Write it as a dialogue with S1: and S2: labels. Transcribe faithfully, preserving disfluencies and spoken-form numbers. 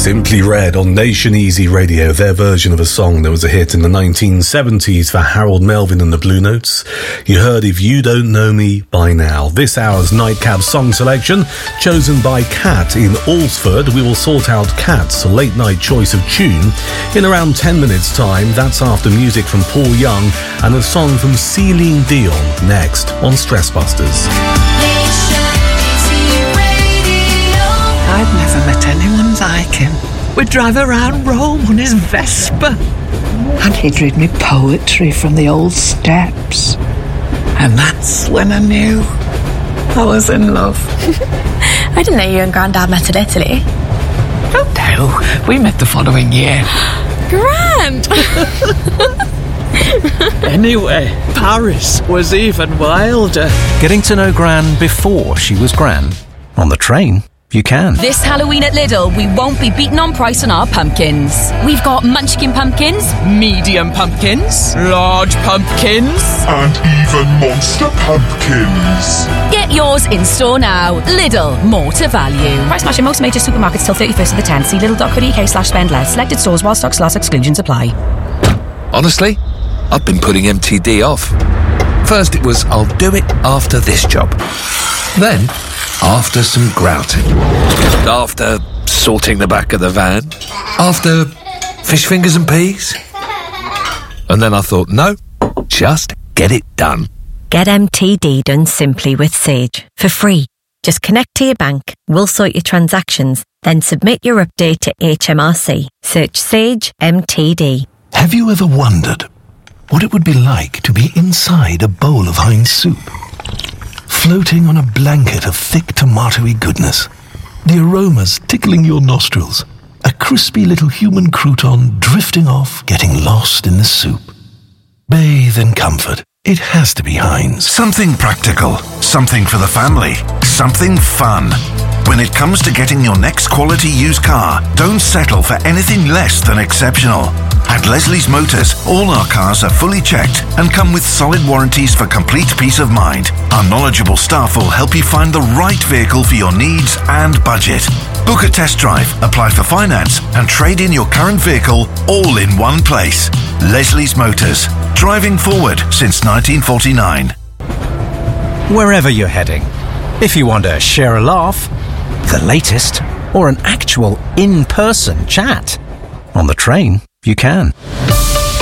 S1: Simply Red on Nation Easy Radio, their version of a song that was a hit in the nineteen seventies for Harold Melvin and the Blue Notes. You heard If You Don't Know Me By Now. This hour's Nightcap song selection, chosen by Kat in Alresford. We will sort out Kat's late night choice of tune in around ten minutes' time. That's after music from Paul Young and a song from Celine Dion next on Stress Busters.
S2: I'd never met anyone like him. We'd drive around Rome on his Vespa. And he'd read me poetry from the old steps. And that's when I knew I was in love.
S3: I didn't know you and Grandad met in Italy.
S2: Oh no, we met the following year.
S3: Grand!
S2: Anyway, Paris was even wilder.
S4: Getting to know Gran before she was Gran. On the train, you can.
S5: This Halloween at Lidl, we won't be beaten on price on our pumpkins. We've got munchkin pumpkins, medium pumpkins, large pumpkins,
S6: and even monster pumpkins.
S5: Get yours in store now. Lidl, more to value.
S7: Price match in most major supermarkets till thirty-first of the tenth. See lidl.co.uk slash spend less. Selected stores while stocks last. Exclusions apply.
S8: Honestly, I've been putting M T D off. First it was, I'll do it after this job. Then, after some grouting. After sorting the back of the van. After fish fingers and peas. And then I thought, no, just get it done.
S9: Get M T D done simply with Sage for free. Just connect to your bank, we'll sort your transactions, then submit your update to H M R C. Search Sage M T D.
S10: Have you ever wondered what it would be like to be inside a bowl of Heinz soup? Floating on a blanket of thick tomatoey goodness. The aromas tickling your nostrils. A crispy little human crouton drifting off, getting lost in the soup. Bathe in comfort. It has to be Heinz.
S11: Something practical. Something for the family. Something fun. When it comes to getting your next quality used car, don't settle for anything less than exceptional. At Leslie's Motors, all our cars are fully checked and come with solid warranties for complete peace of mind. Our knowledgeable staff will help you find the right vehicle for your needs and budget. Book a test drive, apply for finance, and trade in your current vehicle all in one place. Leslie's Motors, driving forward since nineteen forty-nine.
S4: Wherever you're heading, if you want to share a laugh, the latest, or an actual in-person chat, on the train, you can.